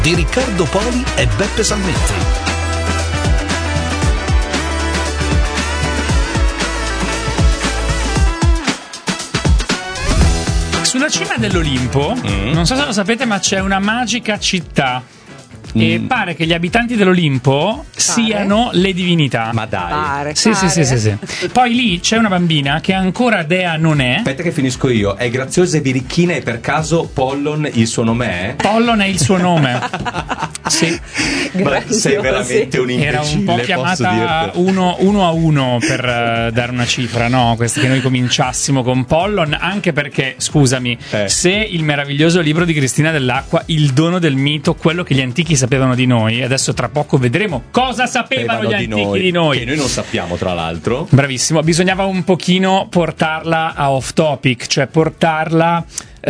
di Riccardo Poli e Beppe Salmetti. Sulla cima dell'Olimpo, non so se lo sapete, ma c'è una magica città. E pare che gli abitanti dell'Olimpo siano le divinità. Ma dai. Sì. Poi lì c'è una bambina che ancora dea non è. Aspetta che finisco io. È graziosa e birichina e per caso Pollon il suo nome è? Pollon è il suo nome. Sì. Ma sei veramente un imbecille. Era un po' chiamata 1 a 1 per dare una cifra, no? Questa che noi cominciassimo con Pollon, anche perché, scusami, se il meraviglioso libro di Cristina Dell'Acqua, Il dono del mito, quello che gli antichi sapevano di noi, adesso tra poco vedremo cosa sapevano gli antichi di noi, che noi non sappiamo, tra l'altro. Bravissimo, bisognava un pochino portarla a off topic, cioè portarla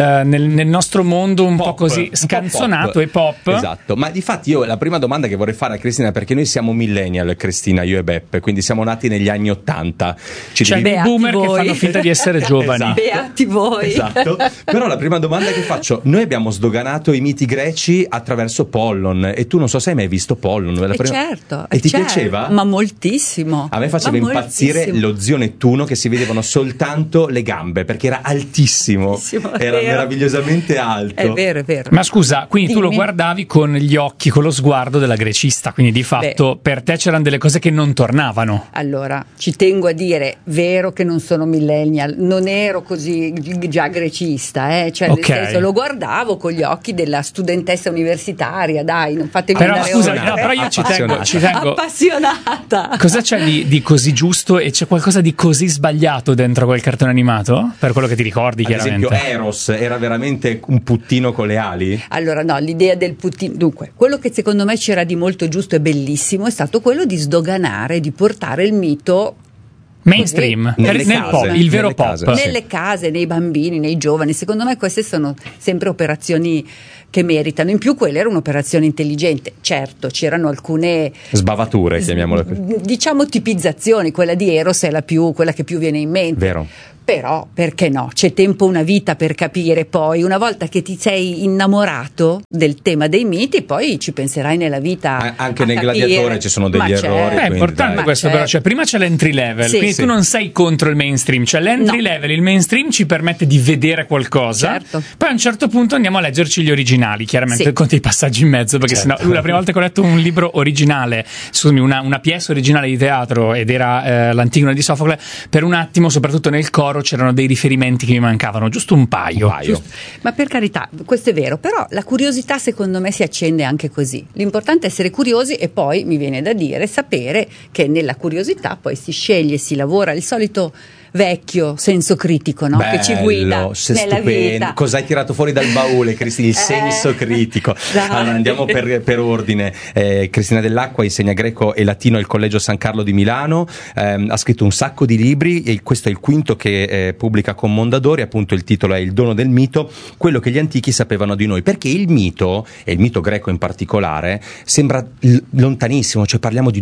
nel nostro mondo un po' così scanzonato e pop. Esatto, ma difatti io la prima domanda che vorrei fare a Cristina, perché noi siamo millennial, Cristina, io e Beppe, quindi siamo nati negli anni '80. Cioè dei boomer che fanno finta di essere giovani. Esatto. Beati voi. Esatto. Però la prima domanda che faccio: noi abbiamo sdoganato i miti greci attraverso Pollon, e tu non so se hai mai visto Pollon. Certo. E ti piaceva? Ma moltissimo. A me faceva impazzire lo zio Nettuno, che si vedevano soltanto le gambe, perché era altissimo. Era meravigliosamente alto. È vero. Ma scusa, quindi tu lo guardavi con gli occhi, con lo sguardo della grecista, quindi di fatto per te c'erano delle cose che non tornavano. Allora, ci tengo a dire, vero che non sono millennial, non ero così già grecista, cioè nel senso lo guardavo con gli occhi della studentessa universitaria, dai, non fatevi però scusami, no, però io ci tengo. Appassionata. Cosa c'è di così giusto e c'è qualcosa di così sbagliato dentro quel cartone animato? Per quello che ti ricordi, chiaramente. Ad esempio Eros era veramente un puttino con le ali? Allora no, l'idea del puttino, dunque, quello che secondo me c'era di molto giusto e bellissimo è stato quello di sdoganare, di portare il mito mainstream, nel pop, il vero pop, nelle case, nei bambini, nei giovani. Secondo me queste sono sempre operazioni che meritano. In più quella era un'operazione intelligente. Certo, c'erano alcune sbavature, chiamiamole così, diciamo tipizzazioni. Quella di Eros è quella che più viene in mente. Vero. Però, perché no? C'è tempo, una vita per capire. Poi, una volta che ti sei innamorato del tema dei miti, poi ci penserai nella vita. Anche nel Gladiatore ci sono degli errori. È importante questo, però. Cioè, prima c'è l'entry level, quindi tu non sei contro il mainstream. Cioè, l'entry level, il mainstream ci permette di vedere qualcosa. Certo. Poi a un certo punto andiamo a leggerci gli originali, chiaramente con dei passaggi in mezzo, perché sennò la prima volta che ho letto un libro originale, scusami, una pièce originale di teatro, ed era l'Antigone di Sofocle, per un attimo, soprattutto nel coro, c'erano dei riferimenti che mi mancavano, giusto un paio. Ma per carità, questo è vero, però la curiosità secondo me si accende anche così. L'importante è essere curiosi, e poi mi viene da dire sapere che nella curiosità poi si sceglie, si lavora, il solito vecchio senso critico, no? Bello, che ci guida nella stupendo. vita. Cosa hai tirato fuori dal baule, Cristina? Il senso critico. Allora andiamo per ordine. Cristina Dell'Acqua insegna greco e latino al Collegio San Carlo di Milano, ha scritto un sacco di libri, e questo è il quinto che pubblica con Mondadori. Appunto il titolo è Il dono del mito, quello che gli antichi sapevano di noi, perché il mito, e il mito greco in particolare, sembra lontanissimo, cioè parliamo di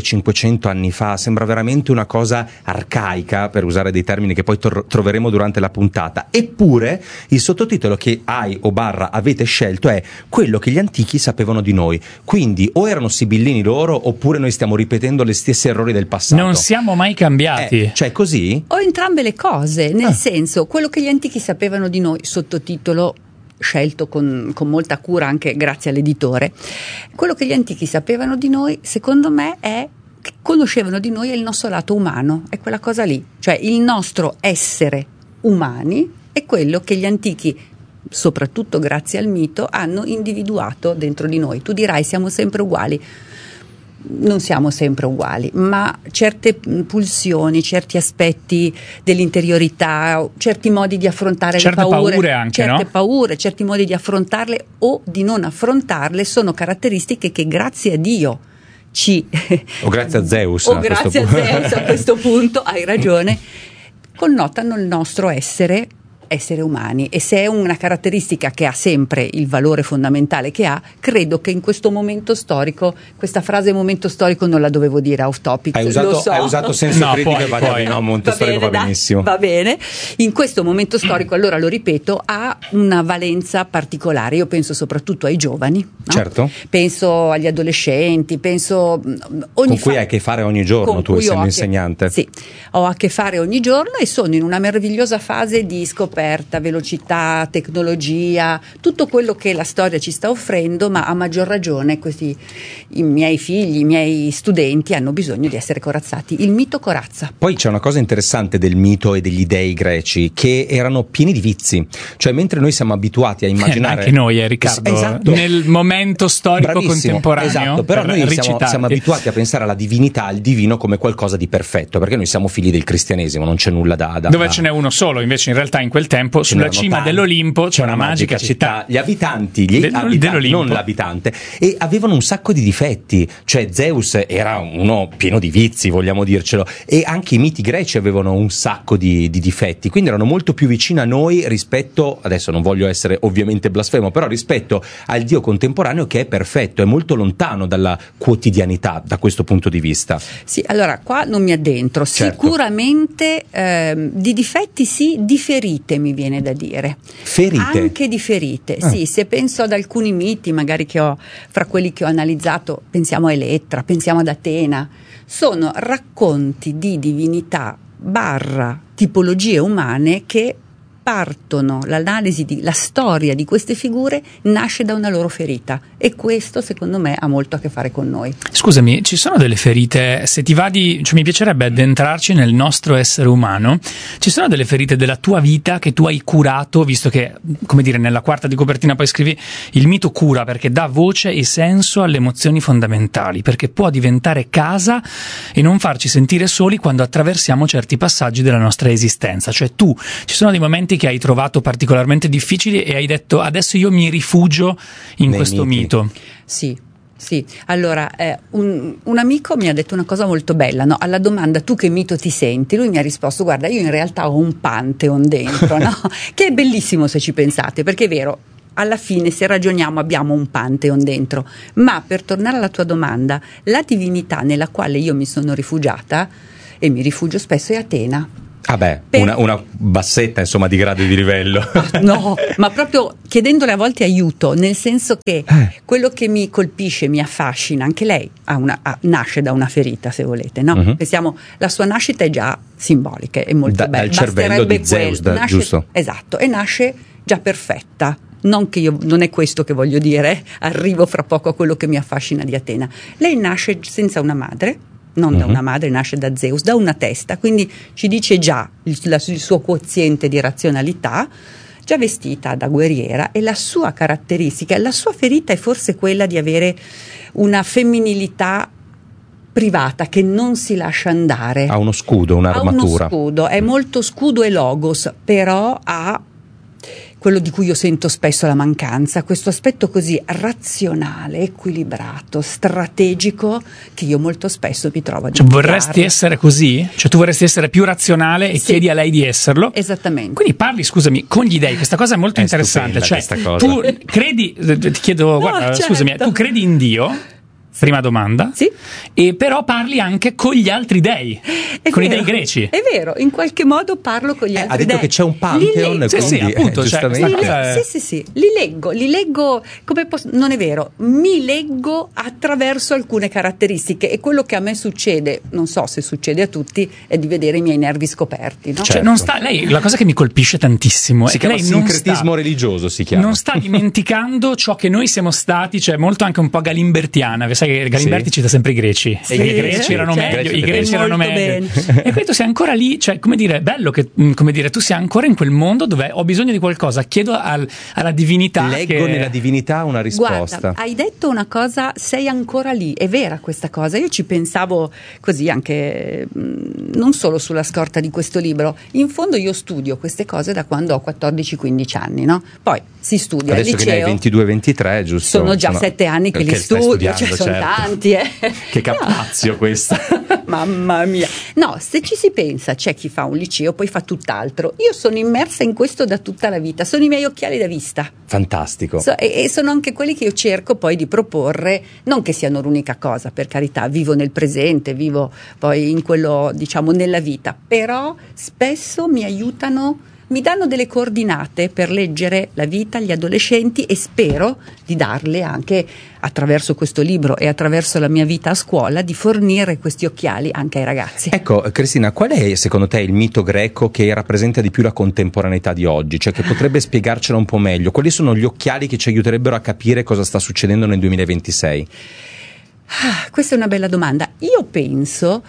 2500 anni fa, sembra veramente una cosa arcaica, per usare dei termini che poi troveremo durante la puntata. Eppure il sottotitolo che avete scelto è quello che gli antichi sapevano di noi. Quindi o erano sibillini loro, oppure noi stiamo ripetendo gli stessi errori del passato. Non siamo mai cambiati. Cioè così? O entrambe le cose, nel senso, quello che gli antichi sapevano di noi, sottotitolo scelto con molta cura anche grazie all'editore. Quello che gli antichi sapevano di noi, secondo me, che conoscevano di noi è il nostro lato umano, è quella cosa lì, cioè il nostro essere umani è quello che gli antichi, soprattutto grazie al mito, hanno individuato dentro di noi. Tu dirai siamo sempre uguali. Non siamo sempre uguali, ma certe pulsioni, certi aspetti dell'interiorità, certi modi di affrontare certe le paure anche, certe paure, certi modi di affrontarle o di non affrontarle sono caratteristiche che grazie a Dio o grazie a Zeus a questo punto hai ragione, connotano il nostro essere essere umani, e se è una caratteristica che ha sempre il valore fondamentale che ha, credo che in questo momento storico, questa frase momento storico non la dovevo dire off topic, hai usato senso critico e momento storico va benissimo. Va bene, in questo momento storico, allora lo ripeto, ha una valenza particolare. Io penso soprattutto ai giovani, no? Certo. Penso agli adolescenti, penso con cui hai a che fare ogni giorno, tu essendo insegnante. Sì, ho a che fare ogni giorno e sono in una meravigliosa fase di scoperta, velocità, tecnologia, tutto quello che la storia ci sta offrendo, ma a maggior ragione i miei figli, i miei studenti hanno bisogno di essere corazzati. Il mito corazza. Poi c'è una cosa interessante del mito e degli dei greci, che erano pieni di vizi, cioè mentre noi siamo abituati a immaginare anche noi, Riccardo, esatto, nel momento storico contemporaneo, esatto, però noi siamo abituati a pensare alla divinità, al divino come qualcosa di perfetto, perché noi siamo figli del cristianesimo, non c'è nulla da dove ce n'è uno solo, invece in realtà in quel tempo sulla cima dell'Olimpo c'è una magica città. Gli abitanti, non l'abitante, e avevano un sacco di difetti, cioè Zeus era uno pieno di vizi, vogliamo dircelo, e anche i miti greci avevano un sacco di difetti, quindi erano molto più vicini a noi rispetto, adesso non voglio essere ovviamente blasfemo, però rispetto al Dio contemporaneo, che è perfetto, è molto lontano dalla quotidianità da questo punto di vista. Sì, allora qua non mi addentro, certo. Sicuramente di difetti sì, di ferite mi viene da dire. Ferite? Anche di ferite, sì, se penso ad alcuni miti magari fra quelli che ho analizzato, pensiamo a Elettra, pensiamo ad Atena, sono racconti di divinità / tipologie umane che partono, la storia di queste figure nasce da una loro ferita, e questo secondo me ha molto a che fare con noi. Scusami, ci sono delle ferite, se ti va mi piacerebbe addentrarci nel nostro essere umano, ci sono delle ferite della tua vita che tu hai curato, visto che, come dire, nella quarta di copertina poi scrivi: il mito cura perché dà voce e senso alle emozioni fondamentali, perché può diventare casa e non farci sentire soli quando attraversiamo certi passaggi della nostra esistenza. Cioè ci sono dei momenti che hai trovato particolarmente difficili e hai detto: adesso io mi rifugio in questo mito. Sì. Allora un amico mi ha detto una cosa molto bella, no? Alla domanda tu che mito ti senti, lui mi ha risposto: guarda, io in realtà ho un pantheon dentro, no? Che è bellissimo se ci pensate, perché è vero, alla fine se ragioniamo abbiamo un pantheon dentro, ma per tornare alla tua domanda, la divinità nella quale io mi sono rifugiata e mi rifugio spesso è Atena. Una bassetta, insomma, di grado e di livello. No, ma proprio chiedendole a volte aiuto, nel senso che quello che mi colpisce, mi affascina, anche lei nasce da una ferita, se volete, no? Uh-huh. Pensiamo, la sua nascita è già simbolica, è molto bella. Dal cervello di Zeus, giusto? Esatto, e nasce già perfetta. Non è questo che voglio dire, arrivo fra poco a quello che mi affascina di Atena. Lei nasce senza una madre, non da una madre, nasce da Zeus, da una testa, quindi ci dice già il suo quoziente di razionalità, già vestita da guerriera, e la sua caratteristica, la sua ferita è forse quella di avere una femminilità privata che non si lascia andare. Ha uno scudo, un'armatura. Ha uno scudo, è molto scudo e logos, però ha quello di cui io sento spesso la mancanza, questo aspetto così razionale, equilibrato, strategico, che io molto spesso mi trovo a dimenticare. Vorresti essere così? Cioè tu vorresti essere più razionale e chiedi a lei di esserlo? Esattamente. Quindi parli, scusami, con gli dei, questa cosa è molto interessante. Cioè, tu credi, ti chiedo, guarda, certo. Scusami, tu credi in Dio? Prima domanda. Sì. E però parli anche con gli altri dei, con i dei greci. È vero, in qualche modo parlo con gli altri dei. Ha detto che c'è un pantheon, sì, appunto, giustamente. Sì. Li leggo come non è vero, mi leggo attraverso alcune caratteristiche, e quello che a me succede, non so se succede a tutti, è di vedere i miei nervi scoperti, no? Certo. Cioè, non sta, lei, la cosa che mi colpisce tantissimo è che lei sincretismo religioso si chiama. Non sta dimenticando ciò che noi siamo stati, cioè molto anche un po' galimbertiana, sai che Galimberti cita sempre i greci, sì, e i greci erano meglio, i greci erano meglio. E poi tu sei ancora lì, cioè come dire, è bello che, come dire, tu sia ancora in quel mondo dove ho bisogno di qualcosa, chiedo alla divinità. Leggo nella divinità una risposta. Guarda, hai detto una cosa, sei ancora lì, è vera questa cosa. Io ci pensavo così anche, non solo sulla scorta di questo libro. In fondo io studio queste cose da quando ho 14-15 anni, no? Poi si studia adesso al liceo. Adesso che ne hai 22-23, giusto? Sono già 7 anni che li studio, cioè sono tanti, Che capazio questa. Mamma mia. No, se ci si pensa, c'è chi fa un liceo, poi fa tutt'altro. Io sono immersa in questo da tutta la vita, sono i miei occhiali da vista. Fantastico. E sono anche quelli che io cerco poi di proporre, non che siano l'unica cosa, per carità, vivo nel presente, vivo poi in quello, diciamo, nella vita, però spesso mi aiutano, mi danno delle coordinate per leggere la vita agli adolescenti e spero di darle anche attraverso questo libro e attraverso la mia vita a scuola, di fornire questi occhiali anche ai ragazzi. Ecco, Cristina, qual è secondo te il mito greco che rappresenta di più la contemporaneità di oggi? Cioè, che potrebbe spiegarcela un po' meglio? Quali sono gli occhiali che ci aiuterebbero a capire cosa sta succedendo nel 2026? Questa è una bella domanda. Io penso,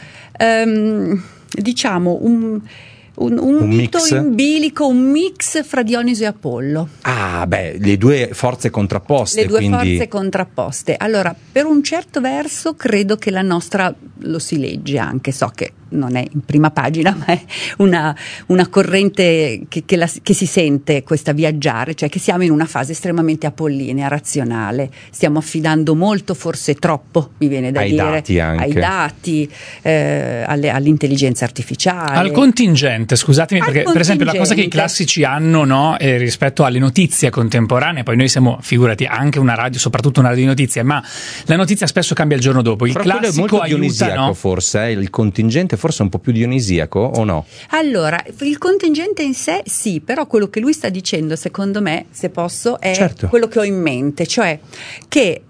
diciamo, un mito mix? in bilico, un mix fra Dioniso e Apollo. Ah, beh, le due forze contrapposte. Le due quindi... forze contrapposte. Allora, per un certo verso credo che la nostra, lo si legge anche, so che non è in prima pagina, ma è una corrente che si sente, questa viaggiare, cioè che siamo in una fase estremamente apollinea, razionale, stiamo affidando molto, forse troppo, mi viene da dire, dati anche. ai dati, all'intelligenza artificiale, al contingente, scusatemi, perché per esempio la cosa che i classici hanno, no, rispetto alle notizie contemporanee, poi noi siamo, figurati, anche una radio, soprattutto una radio di notizie, ma la notizia spesso cambia il giorno dopo, il però classico è molto aiuta, dionisiaco, no? forse, il contingente forse è un po' più dionisiaco, o no? Allora, il contingente in sé sì, però quello che lui sta dicendo, secondo me, se posso, è certo. quello che ho in mente, cioè che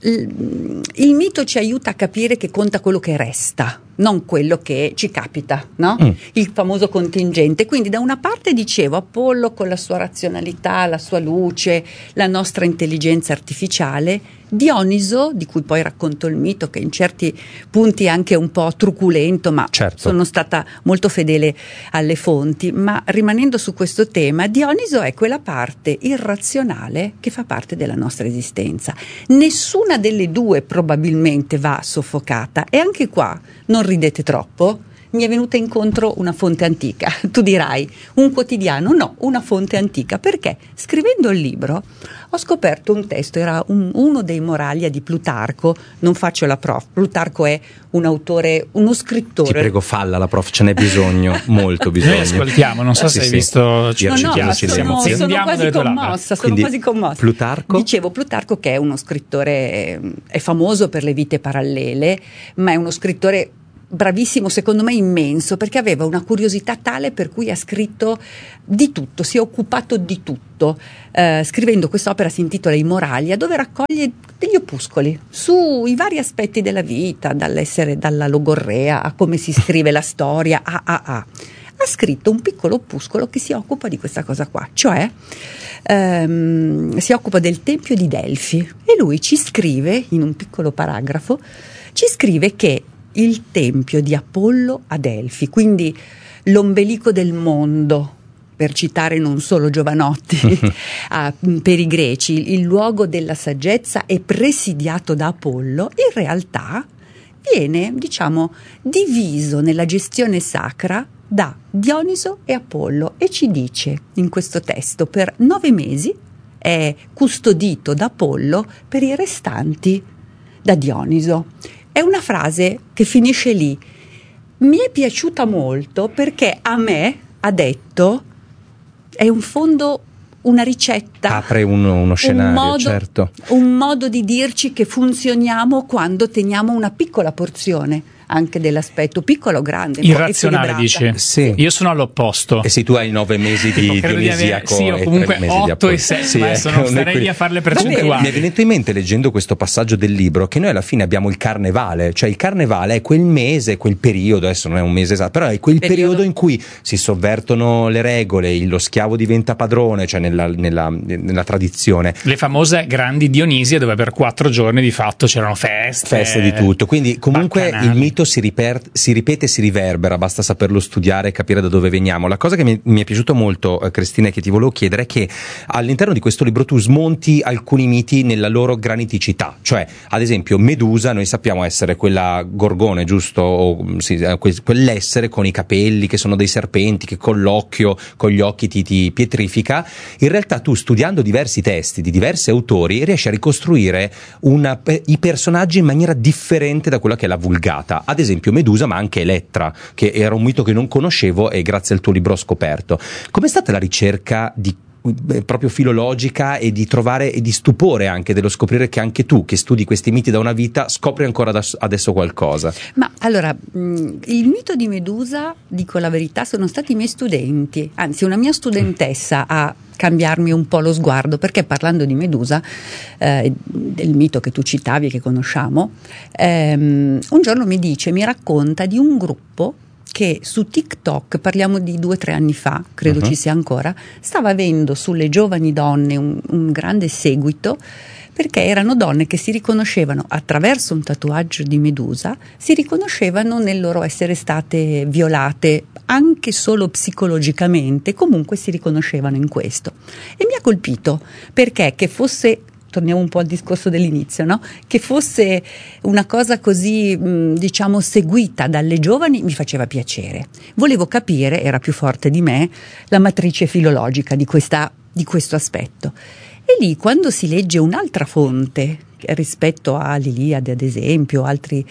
il mito ci aiuta a capire che conta quello che resta, non quello che ci capita, no? Il famoso contingente. Quindi da una parte dicevo Apollo con la sua razionalità, la sua luce, la nostra intelligenza artificiale, Dioniso, di cui poi racconto il mito, che in certi punti è anche un po' truculento, ma certo. sono stata molto fedele alle fonti. Ma rimanendo su questo tema, Dioniso è quella parte irrazionale che fa parte della nostra esistenza. Nessuna delle due probabilmente va soffocata, e anche qua non ridete troppo. Mi è venuta incontro una fonte antica. Tu dirai, un quotidiano? No, una fonte antica. Perché? Scrivendo il libro ho scoperto un testo, era uno dei Moralia di Plutarco. Non faccio la prof, Plutarco è un autore, uno scrittore. Ti prego, falla la prof, ce n'è bisogno, molto bisogno. Noi ascoltiamo, non so se hai visto. No, ma sono quasi commossa, Quindi, quasi commossa. Plutarco? Dicevo, Plutarco, che è uno scrittore, è famoso per le vite parallele, ma è uno scrittore bravissimo, secondo me immenso, perché aveva una curiosità tale per cui ha scritto di tutto, si è occupato di tutto, scrivendo quest'opera, si intitola I Moralia, dove raccoglie degli opuscoli sui vari aspetti della vita, dalla logorrea a come si scrive la storia, ha scritto un piccolo opuscolo che si occupa di questa cosa qua, cioè si occupa del Tempio di Delfi, e lui ci scrive, in un piccolo paragrafo, ci scrive che il tempio di Apollo a Delfi, quindi l'ombelico del mondo, per citare non solo Giovanotti, per i greci, il luogo della saggezza è presidiato da Apollo, in realtà viene, diciamo, diviso nella gestione sacra da Dioniso e Apollo, e ci dice in questo testo per 9 mesi è custodito da Apollo, per i restanti da Dioniso. È una frase che finisce lì. Mi è piaciuta molto perché a me ha detto, è in fondo una ricetta, apre uno scenario, certo. Un modo di dirci che funzioniamo quando teniamo una piccola porzione anche dell'aspetto, piccolo o grande, irrazionale, dici? Sì. Io sono all'opposto. E se tu hai 9 mesi di dionisiaco, sì, o comunque 8 e 7, sì, adesso non starei lì a fare le percentuali. Mi è venuto in mente, leggendo questo passaggio del libro, che noi alla fine abbiamo il carnevale, cioè il carnevale è quel mese, quel periodo, adesso non è un mese esatto, però è quel periodo in cui si sovvertono le regole, lo schiavo diventa padrone, cioè nella tradizione. Le famose grandi Dionisie, dove per 4 giorni di fatto c'erano feste di tutto, quindi comunque il mito mito si ripete e si riverbera, basta saperlo studiare e capire da dove veniamo. La cosa che mi è piaciuto molto, Cristina, e che ti volevo chiedere è che all'interno di questo libro tu smonti alcuni miti nella loro graniticità, cioè ad esempio Medusa noi sappiamo essere quella gorgone, giusto? Quell'essere con i capelli che sono dei serpenti, che con gli occhi ti pietrifica. In realtà tu, studiando diversi testi di diversi autori, riesci a ricostruire i personaggi in maniera differente da quella che è la vulgata. Ad esempio Medusa, ma anche Elettra, che era un mito che non conoscevo e grazie al tuo libro ho scoperto. Com'è stata la ricerca proprio filologica e di trovare e di stupore anche dello scoprire che anche tu, che studi questi miti da una vita, scopri ancora adesso qualcosa? Ma allora, il mito di Medusa, dico la verità, sono stati i miei studenti, anzi una mia studentessa a cambiarmi un po' lo sguardo, perché parlando di Medusa, del mito che tu citavi e che conosciamo, un giorno mi racconta di un gruppo che su TikTok, parliamo di 2 o 3 anni fa, credo ci sia ancora, stava avendo sulle giovani donne un grande seguito, perché erano donne che si riconoscevano attraverso un tatuaggio di Medusa, si riconoscevano nel loro essere state violate anche solo psicologicamente, comunque si riconoscevano in questo. E mi ha colpito, perché che fosse, torniamo un po' al discorso dell'inizio, no? Che fosse una cosa così, diciamo, seguita dalle giovani mi faceva piacere. Volevo capire, era più forte di me, la matrice filologica di questo aspetto. E lì, quando si legge un'altra fonte rispetto all'Iliade, ad esempio, altri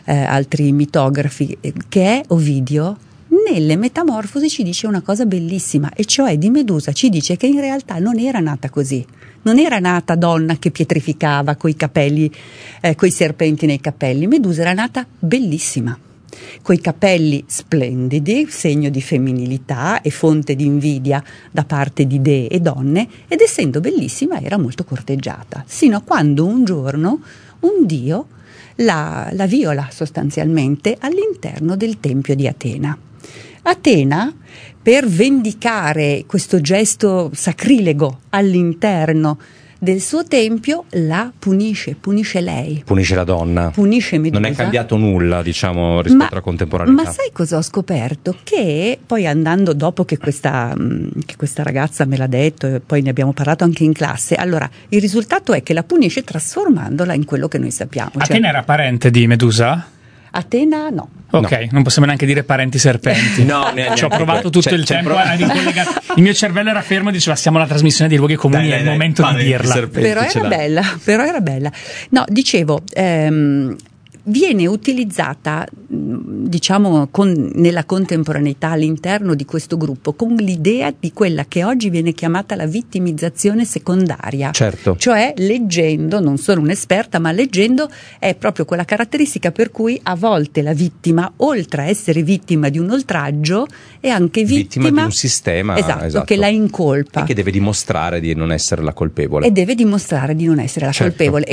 mitografi, che è Ovidio, nelle Metamorfosi ci dice una cosa bellissima, e cioè di Medusa ci dice che in realtà non era nata così, non era nata donna che pietrificava coi capelli, coi serpenti nei capelli. Medusa era nata bellissima, coi capelli splendidi, segno di femminilità e fonte di invidia da parte di dee e donne, ed essendo bellissima era molto corteggiata, sino a quando un giorno un dio la viola sostanzialmente all'interno del tempio di Atena. Atena, per vendicare questo gesto sacrilego all'interno del suo tempio, la punisce lei. Punisce la donna. Punisce Medusa. Non è cambiato nulla, diciamo, rispetto alla contemporaneità. Ma sai cosa ho scoperto? Che poi, andando dopo che questa ragazza me l'ha detto e poi ne abbiamo parlato anche in classe, allora il risultato è che la punisce trasformandola in quello che noi sappiamo. Atena era parente di Medusa? Atena no. Ok, no. Non possiamo neanche dire parenti serpenti. No, ci ho provato tutto il tempo a ricollegare. Il mio cervello era fermo e diceva: siamo alla trasmissione di luoghi comuni, è il momento di dirla. Però era bella. No, dicevo, viene utilizzata, diciamo, nella contemporaneità all'interno di questo gruppo con l'idea di quella che oggi viene chiamata la vittimizzazione secondaria. Certo. Cioè, leggendo, non sono un'esperta, ma leggendo è proprio quella caratteristica per cui a volte la vittima, oltre a essere vittima di un oltraggio, è anche vittima di un sistema, esatto, che la incolpa e che deve dimostrare di non essere la colpevole. Certo.